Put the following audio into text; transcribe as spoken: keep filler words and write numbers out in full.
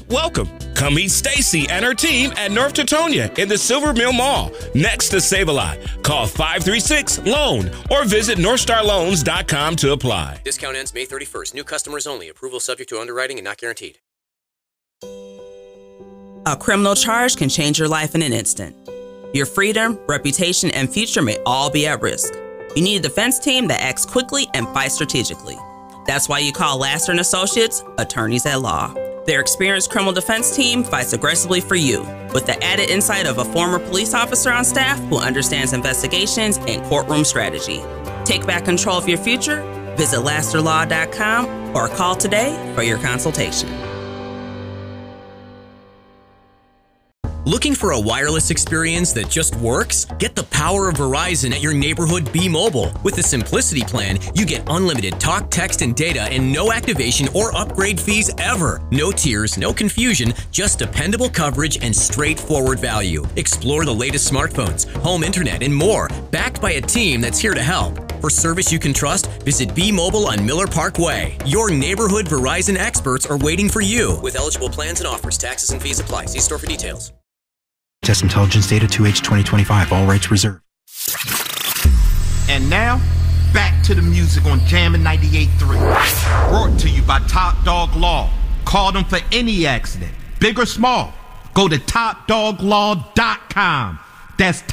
welcome. Come meet Stacy and her team at North Teutonia in the Silver Mill Mall, next to Save-A-Lot. Call five three six LOAN or visit north star loans dot com to apply. Discount ends May thirty-first. New customers only. Approval subject to underwriting and not guaranteed. A criminal charge can change your life in an instant. Your freedom, reputation, and future may all be at risk. You need a defense team that acts quickly and fights strategically. That's why you call Laster and Associates, attorneys at law. Their experienced criminal defense team fights aggressively for you, with the added insight of a former police officer on staff who understands investigations and courtroom strategy. Take back control of your future. Visit laster law dot com or call today for your consultation. Looking for a wireless experience that just works? Get the power of Verizon at your neighborhood B-Mobile. With the Simplicity plan, you get unlimited talk, text, and data and no activation or upgrade fees ever. No tiers, no confusion, just dependable coverage and straightforward value. Explore the latest smartphones, home internet, and more, backed by a team that's here to help. For service you can trust, visit B-Mobile on Miller Park Way. Your neighborhood Verizon experts are waiting for you. With eligible plans and offers, taxes and fees apply. See store for details. Test Intelligence Data two H twenty twenty-five. All rights reserved. And now, back to the music on Jammin' ninety-eight point three. Brought to you by Top Dog Law. Call them for any accident, big or small. Go to top dog law dot com. That's